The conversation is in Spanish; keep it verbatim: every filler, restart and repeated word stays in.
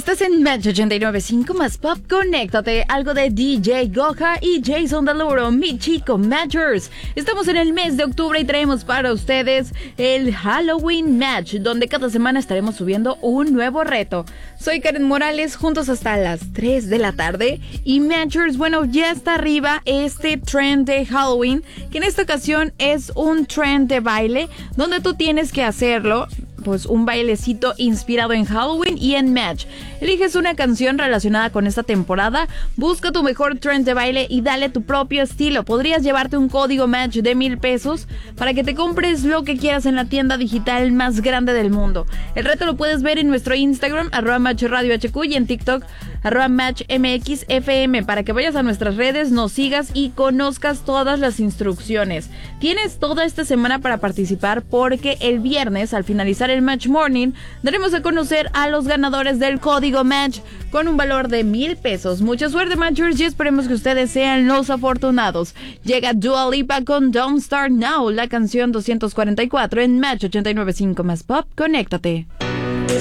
Estás en Match ochenta y nueve punto cinco más Pop. Conéctate, algo de D J Goja y Jason Derulo, mi chico Matchers. Estamos en el mes de octubre y traemos para ustedes el Halloween Match, donde cada semana estaremos subiendo un nuevo reto. Soy Karen Morales, juntos hasta las tres de la tarde. Y Matchers, bueno, ya está arriba este trend de Halloween, que en esta ocasión es un trend de baile, donde tú tienes que hacerlo, pues un bailecito inspirado en Halloween y en Match. Eliges una canción relacionada con esta temporada, busca tu mejor trend de baile y dale tu propio estilo. Podrías llevarte un código Match de mil pesos para que te compres lo que quieras en la tienda digital más grande del mundo. El reto lo puedes ver en nuestro Instagram, arroba Match Radio H Q, y en TikTok, arroba Match M X F M, para que vayas a nuestras redes, nos sigas y conozcas todas las instrucciones. Tienes toda esta semana para participar, porque el viernes, al finalizar el Match Morning, daremos a conocer a los ganadores del código Match con un valor de mil pesos. Mucha suerte, Matchers, y esperemos que ustedes sean los afortunados. Llega Dua Lipa con Don't Start Now, la canción doscientos cuarenta y cuatro en Match ochenta y nueve punto cinco más Pop. Conéctate.